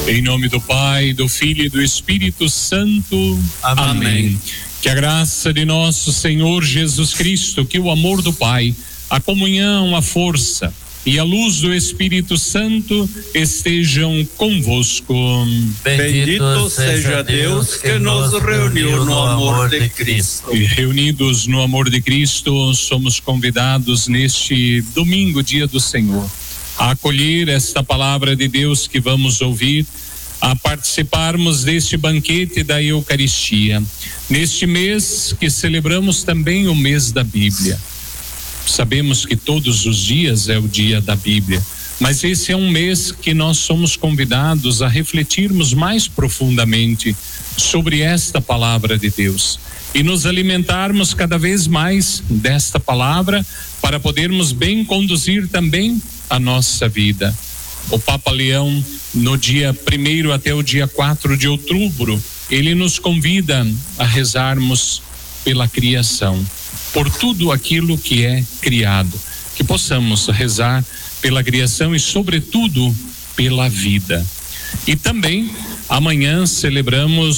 Em nome do Pai, do Filho e do Espírito Santo. Amém. Que a graça de nosso Senhor Jesus Cristo, que o amor do Pai, a comunhão, a força e a luz do Espírito Santo estejam convosco. Bendito seja Deus que nos reuniu no amor de Cristo. E reunidos no amor de Cristo, somos convidados neste domingo, dia do Senhor, a acolher esta palavra de Deus que vamos ouvir, a participarmos deste banquete da Eucaristia, neste mês que celebramos também o mês da Bíblia. Sabemos que todos os dias é o dia da Bíblia, mas esse é um mês que nós somos convidados a refletirmos mais profundamente sobre esta palavra de Deus e nos alimentarmos cada vez mais desta palavra para podermos bem conduzir também a nossa vida. O Papa Leão, no dia 1º até o dia 4 de outubro, ele nos convida a rezarmos pela criação, por tudo aquilo que é criado, que possamos rezar pela criação e sobretudo pela vida. E também amanhã celebramos